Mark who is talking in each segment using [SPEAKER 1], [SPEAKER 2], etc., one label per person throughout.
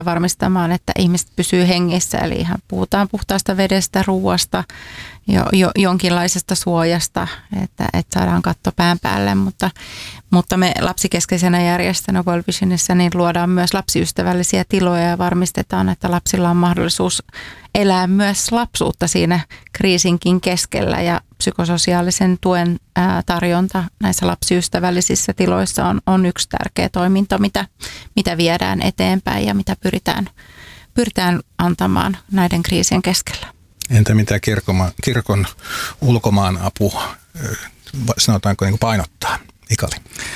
[SPEAKER 1] varmistamaan, että ihmiset pysyy hengissä. Eli ihan puhutaan puhtaasta vedestä, ruuasta, jonkinlaisesta suojasta, että saadaan katto pään päälle. Mutta me lapsikeskeisenä järjestönä World Visionissa niin luodaan myös lapsiystävällisiä tiloja ja varmistetaan, että lapsilla on mahdollisuus elää myös lapsuutta siinä kriisinkin keskellä, ja psykososiaalisen tuen tarjonta näissä lapsiystävällisissä tiloissa on yksi tärkeä toiminto, mitä viedään eteenpäin ja mitä pyritään antamaan näiden kriisien keskellä.
[SPEAKER 2] Entä mitä kirkon ulkomaan apu, sanotaanko niin kuin painottaa, Ikali?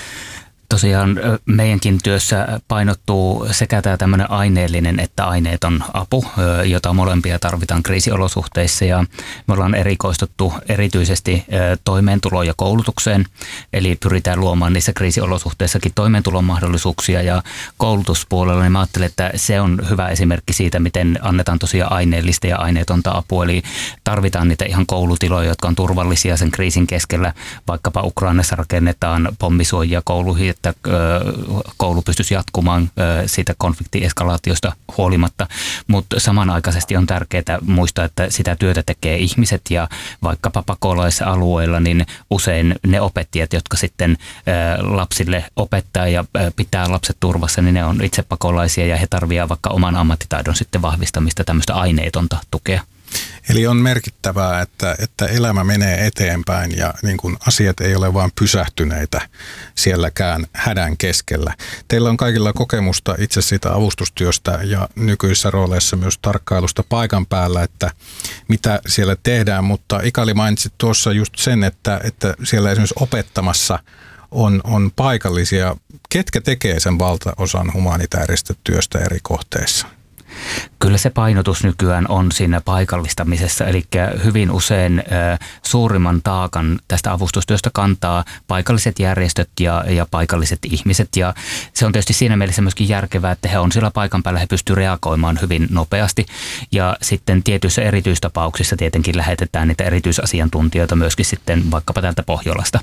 [SPEAKER 3] Tosiaan meidänkin työssä painottuu sekä tämä tämmöinen aineellinen että aineeton apu, jota molempia tarvitaan kriisiolosuhteissa, ja me ollaan erikoistuttu erityisesti toimeentuloon ja koulutukseen, eli pyritään luomaan niissä kriisiolosuhteissakin toimeentulon mahdollisuuksia, ja koulutuspuolella niin mä ajattelen, että se on hyvä esimerkki siitä, miten annetaan tosiaan aineellista ja aineetonta apua, eli tarvitaan niitä ihan koulutiloja, jotka on turvallisia sen kriisin keskellä, vaikkapa Ukrainassa rakennetaan pommisuojia kouluihin, että koulu pystyisi jatkumaan siitä konfliktieskalaatiosta huolimatta, mutta samanaikaisesti on tärkeää muistaa, että sitä työtä tekee ihmiset, ja vaikkapa pakolaisalueilla niin usein ne opettajat, jotka sitten lapsille opettaa ja pitää lapset turvassa, niin ne on itse pakolaisia ja he tarvitsevat vaikka oman ammattitaidon sitten vahvistamista, tämmöistä aineetonta tukea.
[SPEAKER 2] Eli on merkittävää, että elämä menee eteenpäin ja niin kuin asiat ei ole vain pysähtyneitä sielläkään hädän keskellä. Teillä on kaikilla kokemusta itse siitä avustustyöstä ja nykyisissä rooleissa myös tarkkailusta paikan päällä, että mitä siellä tehdään, mutta Ikali mainitsit tuossa just sen, että siellä esimerkiksi opettamassa on paikallisia. Ketkä tekee sen valtaosan humanitaarista työstä eri kohteissa?
[SPEAKER 3] Kyllä se painotus nykyään on siinä paikallistamisessa, eli hyvin usein suurimman taakan tästä avustustyöstä kantaa paikalliset järjestöt ja paikalliset ihmiset, ja se on tietysti siinä mielessä myöskin järkevää, että he on siellä paikan päällä, he pystyvät reagoimaan hyvin nopeasti, ja sitten tietyissä erityistapauksissa tietenkin lähetetään niitä erityisasiantuntijoita myöskin sitten vaikkapa täältä Pohjolasta.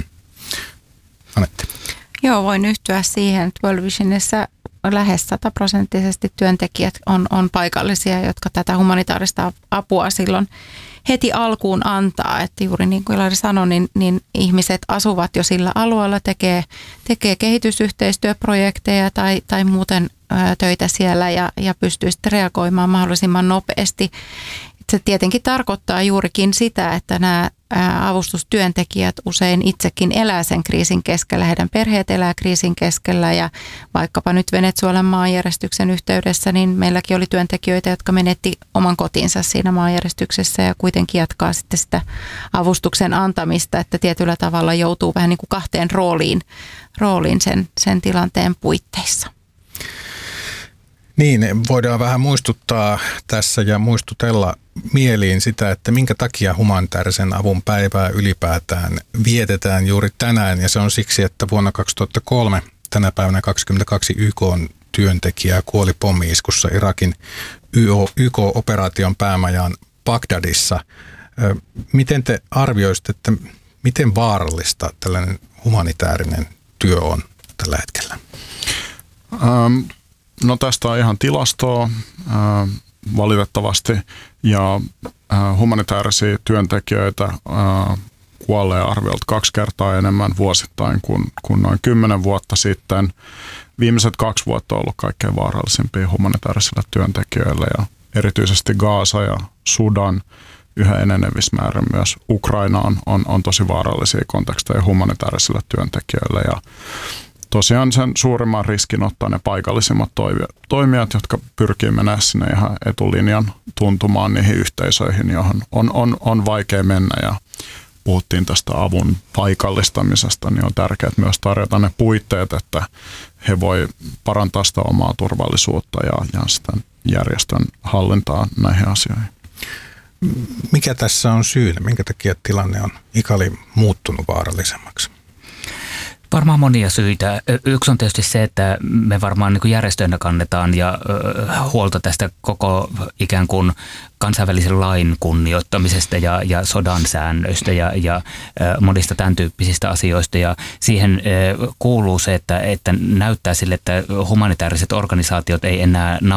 [SPEAKER 2] Anette.
[SPEAKER 1] Joo, voin yhtyä siihen, että World Visionissa lähes 100% työntekijät on paikallisia, jotka tätä humanitaarista apua silloin heti alkuun antaa. Että juuri niin kuin Ilari sanoi, niin ihmiset asuvat jo sillä alueella, tekee kehitysyhteistyöprojekteja tai muuten töitä siellä ja pystyy sitten reagoimaan mahdollisimman nopeasti. Se tietenkin tarkoittaa juurikin sitä, että nämä avustustyöntekijät usein itsekin elää sen kriisin keskellä, heidän perheet elää kriisin keskellä, ja vaikkapa nyt Venezuelan maanjärjestyksen yhteydessä, niin meilläkin oli työntekijöitä, jotka menetti oman kotinsa siinä maanjärjestyksessä ja kuitenkin jatkaa sitten sitä avustuksen antamista, että tietyllä tavalla joutuu vähän niin kuin kahteen rooliin sen tilanteen puitteissa.
[SPEAKER 2] Niin, voidaan vähän muistuttaa tässä ja muistutella mieliin sitä, että minkä takia humanitaarisen avun päivää ylipäätään vietetään juuri tänään. Ja se on siksi, että vuonna 2003, tänä päivänä 22 YK-työntekijää kuoli pommi-iskussa Irakin YK-operaation päämajaan Bagdadissa. Miten te arvioisitte, että miten vaarallista tällainen humanitaarinen työ on tällä hetkellä?
[SPEAKER 4] No tästä on ihan tilastoa valitettavasti, ja humanitaarisia työntekijöitä kuolee arviolta 2 kertaa enemmän vuosittain kuin noin 10 vuotta sitten. Viimeiset 2 vuotta on ollut kaikkein vaarallisimpia humanitaarisille työntekijöille, ja erityisesti Gaza ja Sudan yhä enenevissä määrin myös Ukraina on tosi vaarallisia konteksteja humanitaarisille työntekijöille, ja tosiaan sen suurimman riskin ottaa ne paikallisimmat toimijat, jotka pyrkii mennä sinne ihan etulinjan tuntumaan niihin yhteisöihin, johon on vaikea mennä. Ja puhuttiin tästä avun paikallistamisesta, niin on tärkeää myös tarjota ne puitteet, että he voi parantaa sitä omaa turvallisuutta ja sitä järjestön hallintaa näihin asioihin.
[SPEAKER 2] Mikä tässä on syynä? Minkä takia tilanne on Ikali muuttunut vaarallisemmaksi?
[SPEAKER 3] Varmaan monia syitä. Yksi on tietysti se, että me varmaan niin kuin järjestöinä kannetaan ja huolta tästä koko ikään kuin kansainvälisen lain kunnioittamisesta ja sodan säännöistä ja monista tämän tyyppisistä asioista. Ja siihen kuuluu se, että näyttää sille, että humanitaariset organisaatiot ei enää